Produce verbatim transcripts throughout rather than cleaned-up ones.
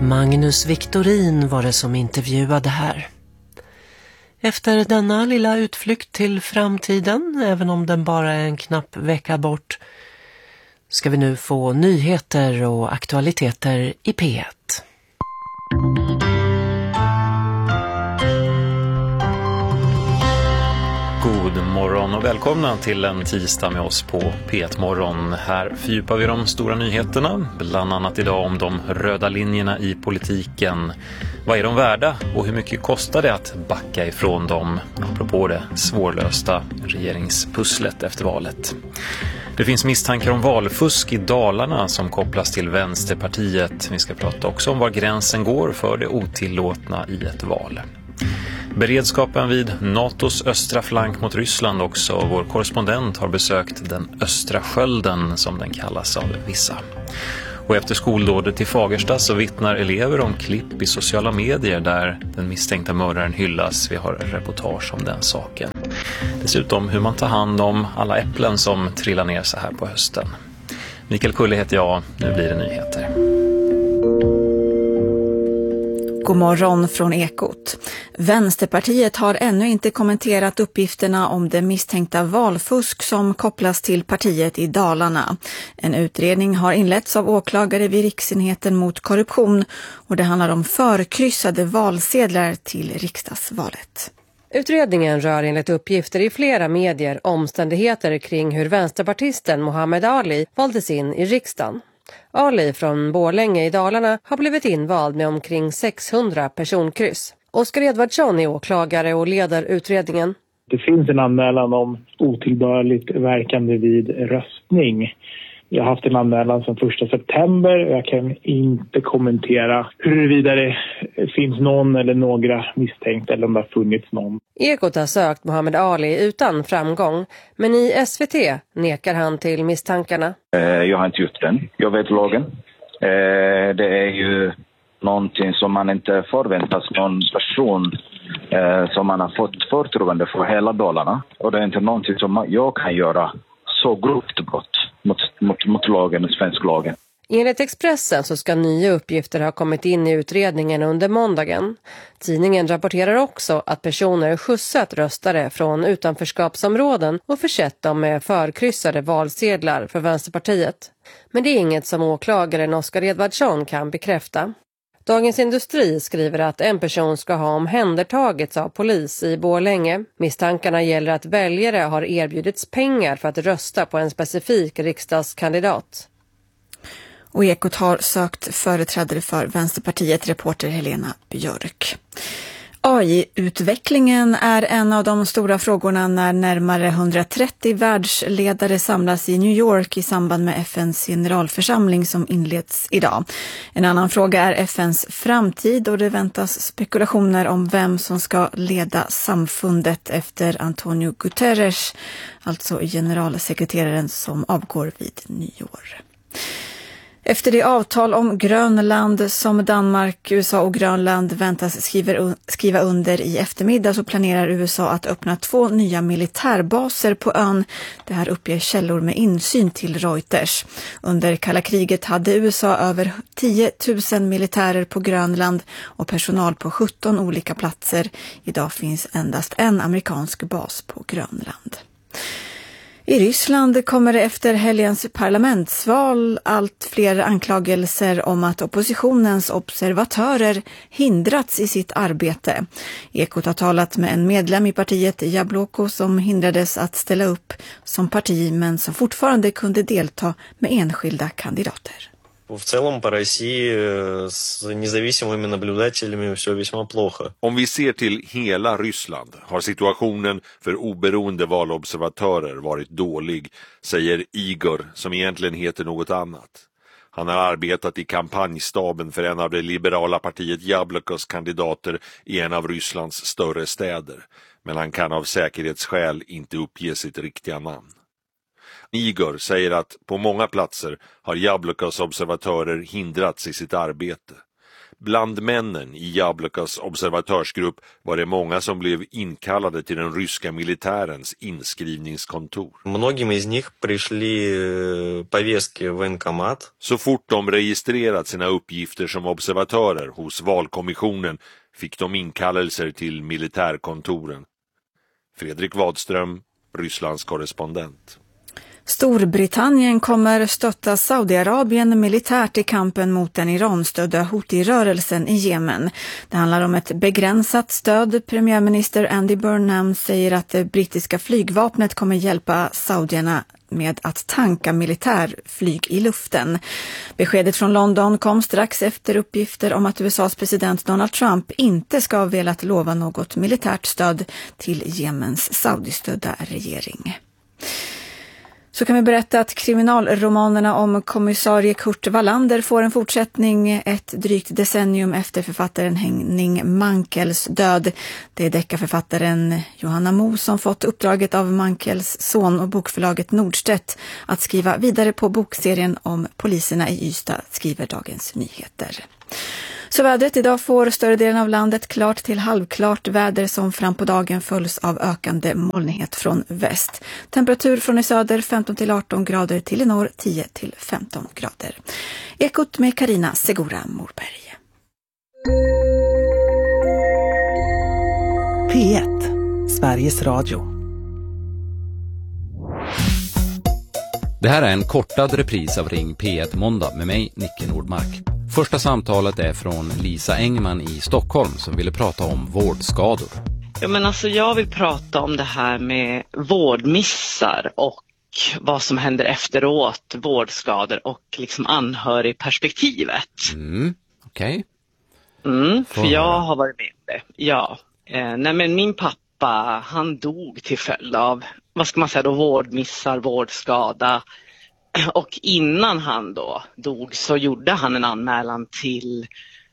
Magnus Victorin var det som intervjuade här. Efter denna lilla utflykt till framtiden, även om den bara är en knapp vecka bort, ska vi nu få nyheter och aktualiteter i P ett. God morgon och välkomna till en tisdag med oss på P ett Morgon. Här fördjupar vi de stora nyheterna, bland annat idag om de röda linjerna i politiken. Vad är de värda och hur mycket kostar det att backa ifrån dem, apropå det svårlösta regeringspusslet efter valet. Det finns misstankar om valfusk i Dalarna som kopplas till Vänsterpartiet. Vi ska prata också om var gränsen går för det otillåtna i ett val. Beredskapen vid NATOs östra flank mot Ryssland också. Vår korrespondent har besökt den östra skölden som den kallas av vissa. Och efter skoldådet i Fagersta så vittnar elever om klipp i sociala medier där den misstänkta mördaren hyllas. Vi har reportage om den saken. Dessutom hur man tar hand om alla äpplen som trillar ner så här på hösten. Mikael Kulle heter jag, nu blir det nyheter. God morgon från Ekot. Vänsterpartiet har ännu inte kommenterat uppgifterna om det misstänkta valfusk som kopplas till partiet i Dalarna. En utredning har inletts av åklagare vid Riksenheten mot korruption och det handlar om förkryssade valsedlar till riksdagsvalet. Utredningen rör enligt uppgifter i flera medier omständigheter kring hur vänsterpartisten Muhammad Ali valdes in i riksdagen. Ali från Borlänge i Dalarna har blivit invald med omkring sexhundra personkryss. Oskar Edvardsson är åklagare och leder utredningen. Det finns en anmälan om otillbörligt verkande vid röstning. Jag har haft en anmälan sedan första september och jag kan inte kommentera huruvida det finns någon eller några misstänkta eller om det har funnits någon. Ekot har sökt Muhammad Ali utan framgång, men i S V T nekar han till misstankarna. Jag har inte gjort den. Jag vet lagen. Det är ju någonting som man inte förväntas någon person som man har fått förtroende för hela Dalarna. Och det är inte någonting som jag kan göra så grovt brott mot, mot, mot lagen och svensk lagen. Enligt Expressen så ska nya uppgifter ha kommit in i utredningen under måndagen. Tidningen rapporterar också att personer skjutsat röstare från utanförskapsområden och försett dem med förkryssade valsedlar för Vänsterpartiet. Men det är inget som åklagaren Oskar Edvardsson kan bekräfta. Dagens Industri skriver att en person ska ha omhändertagits av polis i Borlänge. Misstankarna gäller att väljare har erbjudits pengar för att rösta på en specifik riksdagskandidat. Och Ekot har sökt företrädare för Vänsterpartiet, reporter Helena Björk. A I-utvecklingen är en av de stora frågorna när närmare hundratrettio världsledare samlas i New York i samband med F N:s generalförsamling som inleds idag. En annan fråga är F N:s framtid och det väntas spekulationer om vem som ska leda samfundet efter Antonio Guterres, alltså generalsekreteraren som avgår vid nyår. Efter det avtal om Grönland som Danmark, U S A och Grönland väntas skriva under i eftermiddag så planerar U S A att öppna två nya militärbaser på ön. Det här uppger källor med insyn till Reuters. Under kalla kriget hade U S A över tio tusen militärer på Grönland och personal på sjutton olika platser. Idag finns endast en amerikansk bas på Grönland. I Ryssland kommer det efter helgens parlamentsval allt fler anklagelser om att oppositionens observatörer hindrats i sitt arbete. Ekot har talat med en medlem i partiet Jabloko som hindrades att ställa upp som parti men som fortfarande kunde delta med enskilda kandidater. В целом по России с независимыми наблюдателями все весьма плохо. Om vi ser till hela Ryssland har situationen för oberoende valobservatörer varit dålig, säger Igor som egentligen heter något annat. Han har arbetat i kampanjstaben för en av det liberala partiet Jablokos kandidater i en av Rysslands större städer, men han kan av säkerhetsskäl inte uppge sitt riktiga namn. Igor säger att på många platser har Jablokos observatörer hindrats i sitt arbete. Bland männen i Jablokas observatörsgrupp var det många som blev inkallade till den ryska militärens inskrivningskontor. Многим из них пришли повестки в военкомат. Så fort de registrerat sina uppgifter som observatörer hos valkommissionen fick de inkallelser till militärkontoren. Fredrik Wadström, Rysslands korrespondent. Storbritannien kommer stötta Saudiarabien militärt i kampen mot den Iran-stödda Houthi-rörelsen i Jemen. Det handlar om ett begränsat stöd. Premiärminister Andy Burnham säger att det brittiska flygvapnet kommer hjälpa saudierna med att tanka militärflyg i luften. Beskedet från London kom strax efter uppgifter om att U S A:s president Donald Trump inte ska ha velat lova något militärt stöd till Jemens saudistödda regering. Så kan vi berätta att kriminalromanerna om kommissarie Kurt Wallander får en fortsättning ett drygt decennium efter författaren Henning Mankels död. Det är deckarförfattaren Johanna Mo som fått uppdraget av Mankels son och bokförlaget Nordstedt att skriva vidare på bokserien om poliserna i Ystad, skriver Dagens Nyheter. Så vädret: idag får större delen av landet klart till halvklart väder som fram på dagen följs av ökande molnighet från väst. Temperatur från i söder femton till arton grader, till i norr tio till femton grader. Ekot med Karina Segura Morberg. P ett, Sveriges Radio. Det här är en kortad repris av Ring P ett måndag med mig, Nicke Nordmark. Första samtalet är från Lisa Engman i Stockholm som ville prata om vårdskador. Ja, men alltså jag vill prata om det här med vårdmissar och vad som händer efteråt, vårdskador och liksom anhörigperspektivet. Mm, okej. Okay. Mm, för jag har varit med det. Ja. Eh, nej men min pappa, han dog till följd av, vad ska man säga då, vårdmissar, vårdskada. Och innan han då dog så gjorde han en anmälan till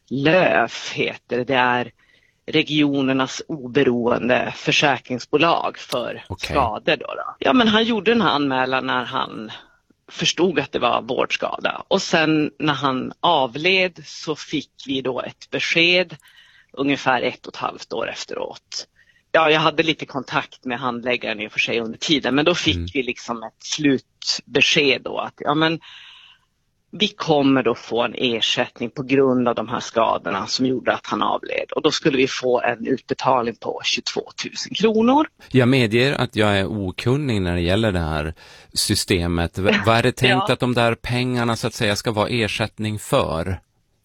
LÖF, heter det. Det är regionernas oberoende försäkringsbolag för okay. skador. Då då. Ja, men han gjorde den här anmälan när han förstod att det var vårdskada. Och sen när han avled så fick vi då ett besked ungefär ett och ett halvt år efteråt. Ja, jag hade lite kontakt med handläggaren i och för sig under tiden, men då fick mm. vi liksom ett slutbesked då att ja, men vi kommer då få en ersättning på grund av de här skadorna som gjorde att han avled. Och då skulle vi få en utbetalning på tjugotvå tusen kronor. Jag medger att jag är okunnig när det gäller det här systemet. Vad är det tänkt ja. att de där pengarna så att säga ska vara ersättning för?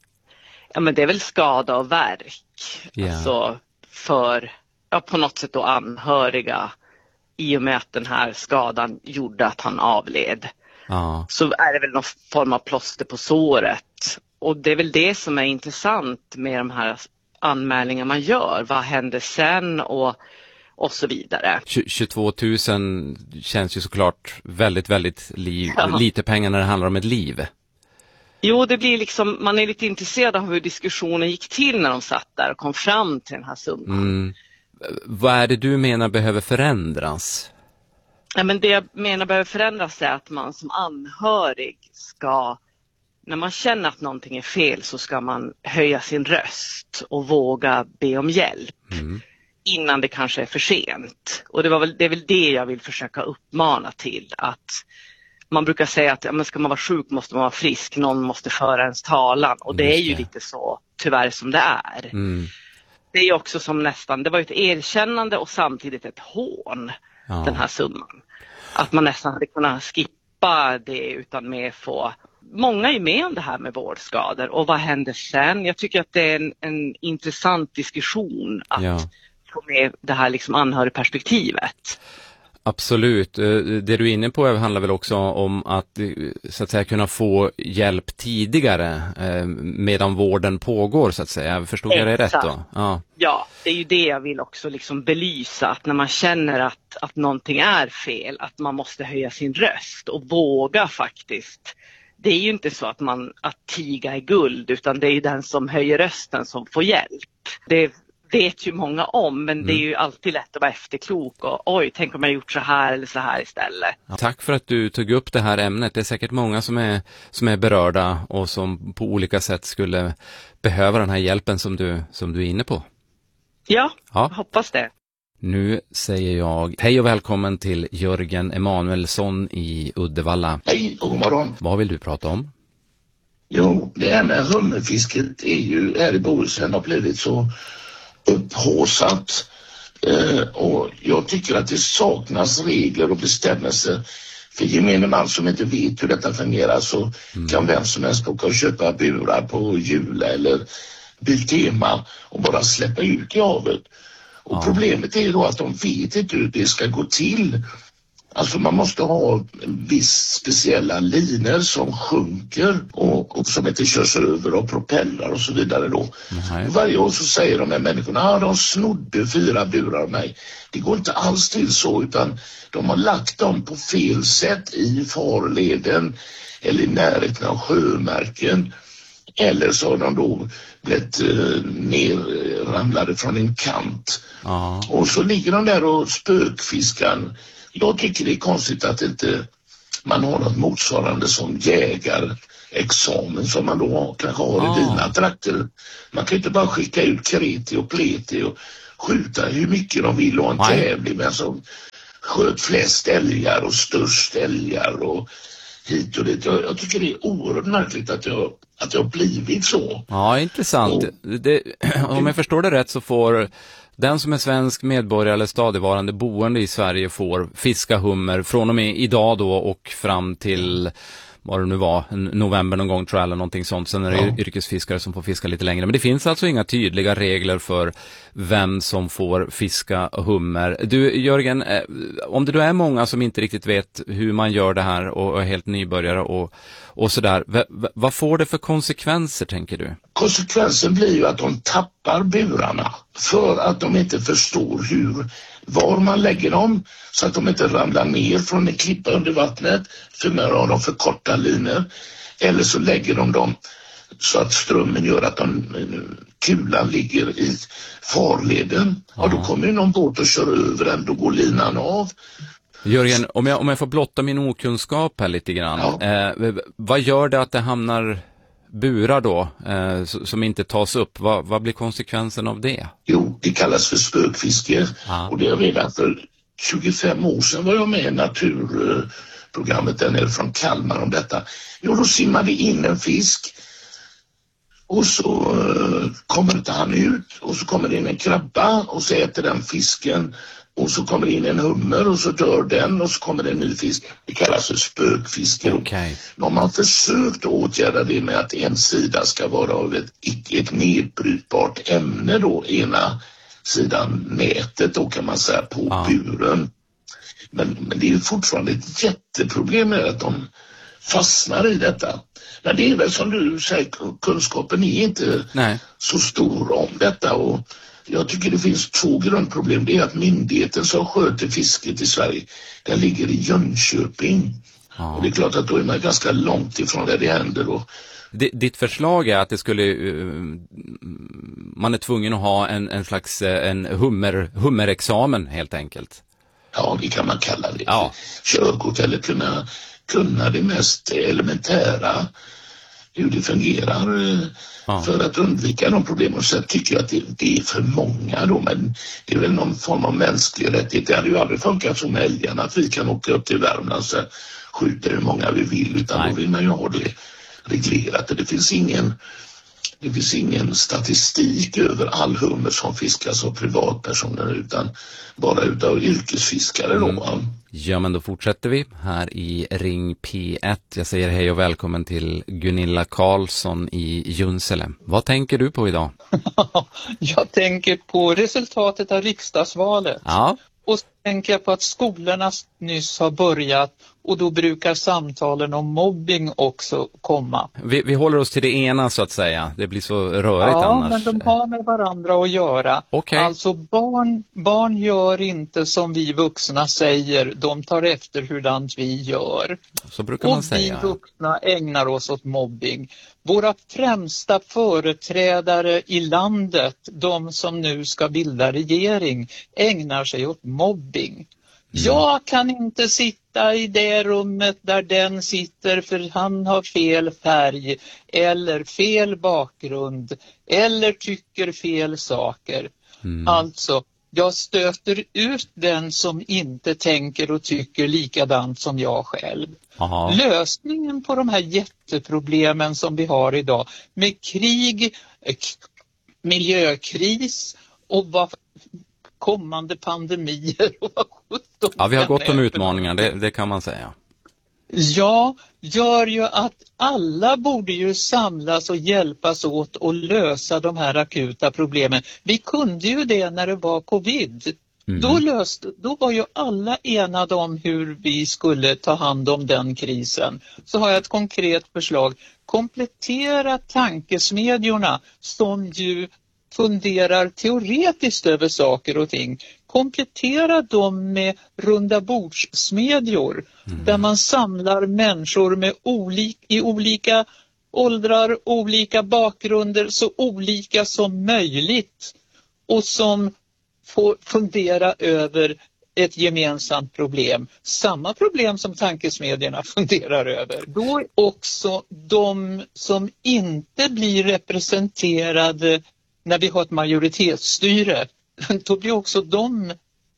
Ja, men det är väl skada och verk. Yeah. Alltså för... Ja, på något sätt då anhöriga, i och med att den här skadan gjorde att han avled. Ja. Så är det väl någon form av plåster på såret. Och det är väl det som är intressant med de här anmälningarna man gör. Vad händer sen och, och så vidare. tjugotvå tusen känns ju såklart väldigt, väldigt liv, ja. lite pengar när det handlar om ett liv. Jo, det blir liksom, man är lite intresserad av hur diskussionen gick till när de satt där och kom fram till den här summan. Mm. Vad är det du menar behöver förändras? Ja, men det jag menar behöver förändras är att man som anhörig ska, när man känner att någonting är fel så ska man höja sin röst och våga be om hjälp mm. innan det kanske är för sent. Och det, var väl, det är väl det jag vill försöka uppmana till, att man brukar säga att ja, men ska man vara sjuk måste man vara frisk, någon måste föra ens talan, och det är ju lite så tyvärr som det är. Mm. Det är ju också som nästan, det var ett erkännande och samtidigt ett hån, ja. den här summan. Att man nästan hade kunnat skippa det utan med få... Många är med om det här med vårdskador och vad händer sen? Jag tycker att det är en, en intressant diskussion att ja. få med det här liksom anhörigperspektivet. Absolut. Det du är inne på handlar väl också om att, så att säga, kunna få hjälp tidigare medan vården pågår, så att säga. Förstod jag det rätt då? Ja. ja, det är ju det jag vill också liksom belysa, att när man känner att, att någonting är fel, att man måste höja sin röst och våga faktiskt. Det är ju inte så att man att tiga är guld, utan det är ju den som höjer rösten som får hjälp. Det är vet ju många om, men mm. det är ju alltid lätt att vara efterklok och oj, tänk om jag gjort så här eller så här istället. Ja, tack för att du tog upp det här ämnet. Det är säkert många som är, som är berörda och som på olika sätt skulle behöva den här hjälpen som du, som du är inne på. Ja, ja. Jag hoppas det. Nu säger jag hej och välkommen till Jörgen Emanuelsson i Uddevalla. Hej och god morgon. Vad vill du prata om? Jo, det här med hummerfisket är ju här i Bohuslän har blivit så upphaussat. Eh, och jag tycker att det saknas regler och bestämmelser. För gemene man som inte vet hur detta fungerar så mm. kan vem som helst åka och köpa burar på Jula eller Biltema och bara släppa ut i havet. Och ja. Problemet är då att de vet inte hur det ska gå till. Alltså man måste ha viss speciella linor som sjunker och, och som inte körs över av propellrar och så vidare då. Mm. Varje år så säger de här människorna att ah, de snodde fyra burar av mig. Det går inte alls till så, utan de har lagt dem på fel sätt i farleden eller i närheten av sjömärken. Eller så har de då blivit eh, nerramlade från en kant. Mm. Och så ligger de där och spökfiskar. Jag tycker det är konstigt att inte man har något motsvarande som jägarexamen som man då kanske har i dina trakter. Man kan inte bara skicka ut kreti och pleti och skjuta hur mycket de vill och en tävling, men som sköt flest älgar och störst älgar och hit och dit. Jag, jag tycker det är oerhört märkligt att jag, att jag har blivit så. Ja, intressant. Och, det, om jag förstår det rätt så får den som är svensk medborgare eller stadigvarande boende i Sverige får fiska hummer från och med idag då och fram till vad det nu var, november någon gång tror jag eller någonting sånt. Sen är det ja. yrkesfiskare som får fiska lite längre. Men det finns alltså inga tydliga regler för vem som får fiska hummer. Du Jörgen, om det då är många som inte riktigt vet hur man gör det här och är helt nybörjare och, och sådär, v- v- vad får det för konsekvenser tänker du? Konsekvensen blir ju att de tappar burarna för att de inte förstår hur var man lägger dem så att de inte ramlar ner från en klippa under vattnet, för man har de för korta linor, eller så lägger de dem så att strömmen gör att de, kulan ligger i farleden. Ja, då kommer ju någon båt och kör över den, då går linan av. Jörgen, om jag, om jag får blotta min okunskap här lite grann, ja. eh, vad gör det att det hamnar burar då eh, som inte tas upp? Vad, vad blir konsekvensen av det? Jo, det kallas för spökfiske. Ah. Och det är redan för tjugofem år sedan var jag med i naturprogrammet där nere från Kalmar om detta. Jo, då simmade in en fisk och så uh, kommer inte han ut och så kommer det in en krabba och så äter den fisken. Och så kommer in en hummer och så dör den och så kommer det en ny fisk. Det kallas för spökfiske. Okay. De har försökt åtgärda det med att en sida ska vara av ett, ett nedbrytbart ämne då. Ena sidan nätet då kan man säga på ah. buren. Men, men det är fortfarande ett jätteproblem med att de fastnar i detta. Men det är väl som du säger, kunskapen är inte Nej. så stor om detta och jag tycker det finns två grundproblem. Det är att myndigheten som sköter fisket i Sverige, den ligger i Jönköping. Ja. Och det är klart att då är man ganska långt ifrån där det händer. Och D- ditt förslag är att det skulle uh, man är tvungen att ha en, en slags en hummer, hummerexamen helt enkelt. Ja, det kan man kalla det. Ja. Körkort eller kunna, kunna det mest elementära hur det fungerar ja. för att undvika de problemen. Så jag tycker att det, det är för många då, men det är väl någon form av mänsklig rättighet. Det hade ju aldrig funkat som älgarna att vi kan åka upp till Värmland så skjuter hur många vi vill, utan Nej. då vill man ju ha det reglerat. Det finns ingen det finns ingen statistik över all hummer som fiskas av privatpersoner utan bara utav yrkesfiskare då. Mm. Ja, men då fortsätter vi här i Ring P ett. Jag säger hej och välkommen till Gunilla Karlsson i Junsele. Vad tänker du på idag? Jag tänker på resultatet av riksdagsvalet. Ja. Och tänker jag på att skolorna nyss har börjat och då brukar samtalen om mobbing också komma. Vi, vi håller oss till det ena så att säga. Det blir så rörigt ja, annars. Ja, men de har med varandra att göra. Okay. Alltså barn, barn gör inte som vi vuxna säger. De tar efter hurdant vi gör. Så brukar man och säga. vi vuxna ägnar oss åt mobbing. Våra främsta företrädare i landet, de som nu ska bilda regering, ägnar sig åt mobbing. Jag kan inte sitta i det rummet där den sitter för han har fel färg eller fel bakgrund eller tycker fel saker. Mm. Alltså, jag stöter ut den som inte tänker och tycker likadant som jag själv. Aha. Lösningen på de här jätteproblemen som vi har idag med krig, miljökris och vad kommande pandemier och vad sjutton. Ja, vi har gått om utmaningar, det, det kan man säga. Ja, gör ju att alla borde ju samlas och hjälpas åt och lösa de här akuta problemen. Vi kunde ju det när det var covid. Mm. Då, löste, då var ju alla enade om hur vi skulle ta hand om den krisen. Så har jag ett konkret förslag. Komplettera tankesmedjorna som ju funderar teoretiskt över saker och ting. Komplettera dem med runda bordssmedjor mm. där man samlar människor med olik, i olika åldrar, olika bakgrunder, så olika som möjligt och som får fundera över ett gemensamt problem. Samma problem som tankesmedjorna funderar över. Då är också de som inte blir representerade när vi har ett majoritetsstyre, då blir också de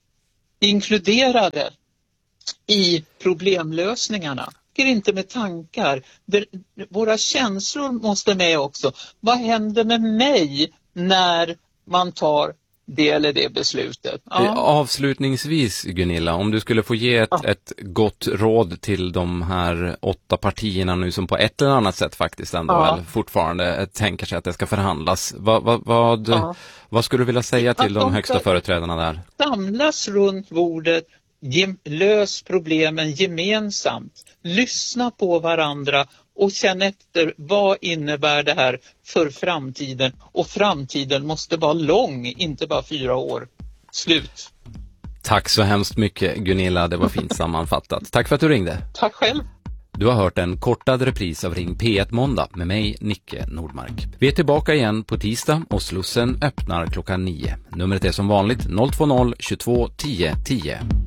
inkluderade i problemlösningarna. Det är inte med tankar. Våra känslor måste med också. Vad händer med mig när man tar det eller det beslutet? Ja. Avslutningsvis, Gunilla, om du skulle få ge ett, ja. ett gott råd till de här åtta partierna nu som på ett eller annat sätt faktiskt ändå ja. fortfarande tänker sig att det ska förhandlas. Vad, vad, vad, ja. vad skulle du vilja säga till de, de högsta företrädarna där? Samlas runt bordet, lös problemen gemensamt, lyssna på varandra och känn efter vad innebär det här för framtiden. Och framtiden måste vara lång, inte bara fyra år. Slut. Tack så hemskt mycket, Gunilla. Det var fint sammanfattat. Tack för att du ringde. Tack själv. Du har hört en kortad repris av Ring P ett måndag med mig, Nicke Nordmark. Vi är tillbaka igen på tisdag och Slussen öppnar klockan nio. Numret är som vanligt noll två noll tjugotvå tio tio.